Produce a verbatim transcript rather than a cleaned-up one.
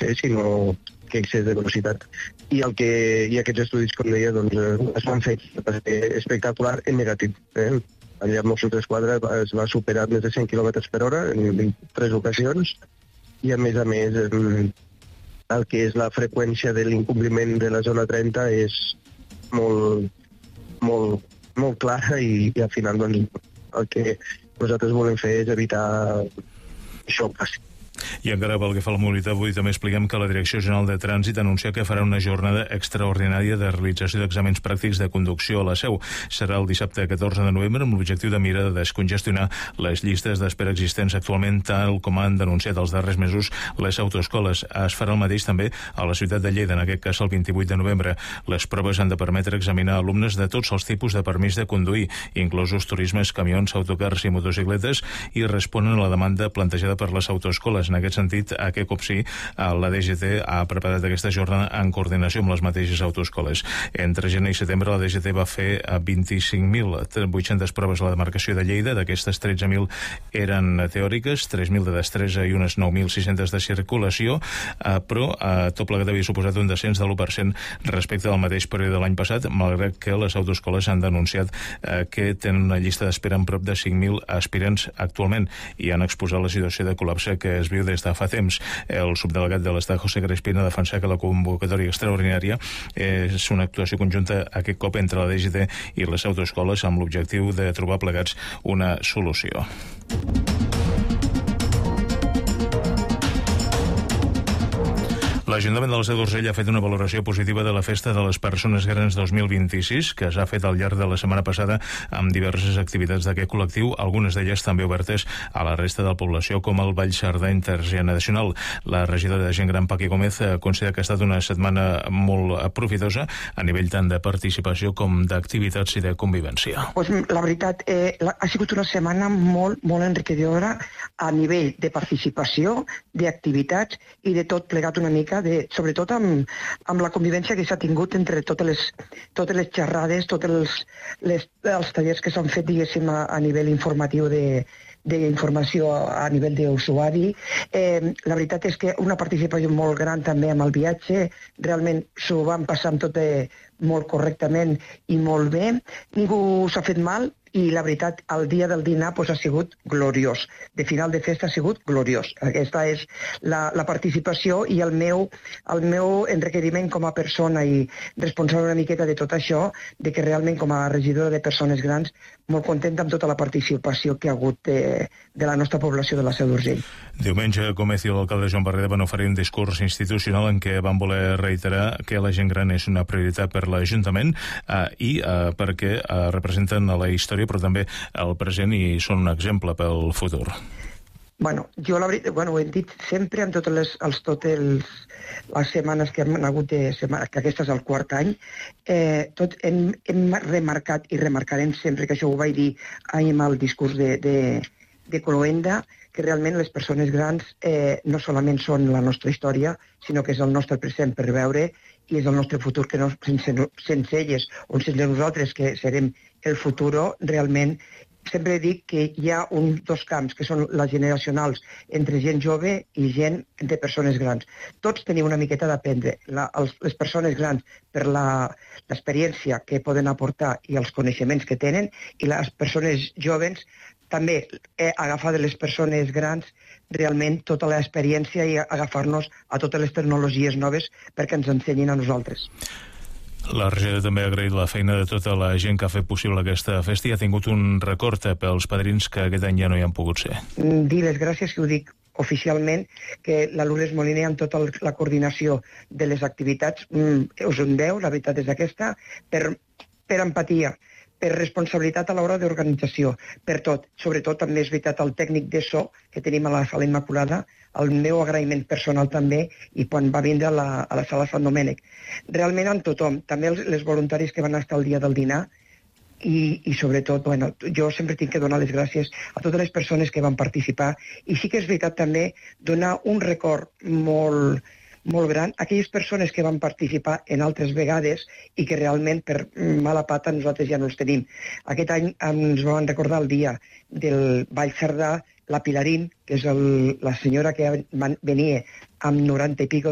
ser, sinó que excés de velocitat. I, el que, i aquests estudis, com deia, doncs, es van fer espectacular en negatiu. Eh? Allà a Mossos d'Esquadra es va superar més de cent quilòmetres per hora en vint-i-tres ocasions i, a més a més, el que és la freqüència de l'incompliment de la zona trenta és molt, molt, molt clara i, i al final doncs, el que nosaltres volem fer és evitar això passi. I encara pel que fa a la mobilitat, avui també expliquem que la Direcció General de Trànsit anuncia que farà una jornada extraordinària de realització d'exàmens pràctics de conducció a la Seu. Serà el dissabte catorze de novembre amb l'objectiu de mirar de descongestionar les llistes d'espera existents actualment, tal com han denunciat els darrers mesos les autoescoles. Es farà el mateix també a la ciutat de Lleida, en aquest cas el vint-i-vuit de novembre. Les proves han de permetre examinar alumnes de tots els tipus de permís de conduir, inclosos turismes, camions, autocars i motocicletes, i responen a la demanda plantejada per les autoescoles. En aquest sentit, aquest cop sí, la D G T ha preparat aquesta jornada en coordinació amb les mateixes autoescoles. Entre gener i setembre, la D G T va fer vint-i-cinc mil vuit-cents proves a la demarcació de Lleida. D'aquestes, tretze mil eren teòriques, tres mil de destresa i unes nou mil sis-centes de circulació, però tot plegat havia suposat un descens de l'u per cent respecte al mateix període de l'any passat, malgrat que les autoescoles han denunciat que tenen una llista d'espera en prop de cinc mil aspirants actualment i han exposat la situació de col·lapse que es viu des de fa temps. El subdelegat de l'Estat, José Crespina, ha defensat que la convocatòria extraordinària és una actuació conjunta aquest cop entre la D G T i les autoescoles amb l'objectiu de trobar plegats una solució. L'Ajuntament de la Seu d'Urgell ha fet una valoració positiva de la Festa de les Persones Grans dos mil vint-i-sis, que s'ha fet al llarg de la setmana passada amb diverses activitats d'aquest col·lectiu, algunes d'elles també obertes a la resta de la població, com el Ball Sardà Intergeneracional. La regidora de Gent Gran, Paqui Gómez, considera que ha estat una setmana molt profitosa a nivell tant de participació com d'activitats i de convivència. Pues, la veritat, eh, ha sigut una setmana molt, molt enriquidora a nivell de participació, d'activitats i de tot plegat una mica de, sobretot amb, amb la convivència que s'ha tingut entre totes les, totes les xerrades, tots els, les, els tallers que s'han fet, diguéssim, a, a nivell informatiu de, d'informació a nivell d'usuari. Eh, la veritat és que una participació molt gran també amb el viatge, realment s'ho van passar tot de, molt correctament i molt bé. Ningú s'ha fet mal i la veritat, el dia del dinar pues, ha sigut gloriós. De final de festa ha sigut gloriós. Aquesta és la, la participació i el meu, el meu enriquiment com a persona i responsable una miqueta de tot això, de que realment com a regidora de persones grans, molt contenta amb tota la participació que ha hagut de, de la nostra població de la Seu d'Urgell. Diumenge, Gómez i l'alcalde Joan Barreda van oferir un discurs institucional en què van voler reiterar que la gent gran és una prioritat per l'Ajuntament eh, i eh, perquè eh, representen a la història però també el present i són un exemple pel futur. Bueno, jo la veritat, bueno, ho hem dit sempre amb totes les, els, totes els, les setmanes que hem hagut de setmana, que aquesta és el quart any, eh, tot hem, hem remarcat i remarcarem sempre, que això ho vaig dir ahir amb el discurs de, de, de Cloenda, que realment les persones grans eh, no solament són la nostra història, sinó que és el nostre present per veure i és el nostre futur, que no, sense, sense elles o sense nosaltres, que serem el futur, realment sempre dic que hi ha un, dos camps, que són les generacionals entre gent jove i gent de persones grans. Tots teniu una miqueta d'aprendre. La, els, les persones grans per l'experiència que poden aportar i els coneixements que tenen, i les persones joves també eh, agafar de les persones grans realment tota l'experiència i agafar-nos a totes les tecnologies noves perquè ens ensenyin a nosaltres. La regidora també ha agraït la feina de tota la gent que ha fet possible aquesta festa i ha tingut un record pels padrins que aquest any ja no hi han pogut ser. Dir les gràcies, que ho dic oficialment, que la Lourdes Moliner amb tota la coordinació de les activitats mm, us en veu, la veritat és aquesta, per, per empatia, per responsabilitat a l'hora d'organització, per tot. Sobretot també és veritat el tècnic de so que tenim a la Sala Immaculada, el meu agraïment personal també, i quan va vindre a la, a la Sala Sant Domènec. Realment amb tothom, també els, les voluntaris que van estar el dia del dinar, i, i sobretot, bueno, jo sempre tinc que donar les gràcies a totes les persones que van participar, i sí que és veritat també donar un record molt, molt gran a aquelles persones que van participar en altres vegades i que realment per mala pata nosaltres ja no els tenim. Aquest any ens van recordar el dia del Ball Sardà, la Pilarín, que és el, la senyora que venia amb noranta i pico